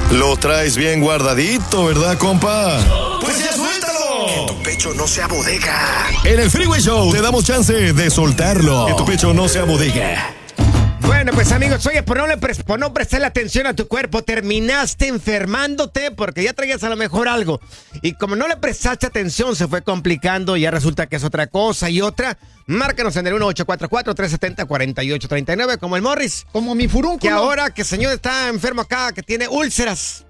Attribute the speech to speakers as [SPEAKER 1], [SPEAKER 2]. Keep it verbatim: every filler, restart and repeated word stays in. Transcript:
[SPEAKER 1] Lo traes bien guardadito, ¿verdad, compa?
[SPEAKER 2] ¡Pues ya suéltalo!
[SPEAKER 3] Que tu pecho no sea bodega.
[SPEAKER 1] En el Freeway Show te damos chance de soltarlo. Que tu pecho no sea bodega.
[SPEAKER 4] Bueno, pues amigos, oye, por no, le pre- por no prestarle atención a tu cuerpo, terminaste enfermándote porque ya traías a lo mejor algo. Y como no le prestaste atención, se fue complicando y ya resulta que es otra cosa y otra. Márcanos en el uno ocho cuatro cuatro, tres siete cero, cuatro ocho tres nueve como el Morris.
[SPEAKER 5] Como mi furúnculo.
[SPEAKER 4] Que ahora que el señor está enfermo acá, que tiene úlceras.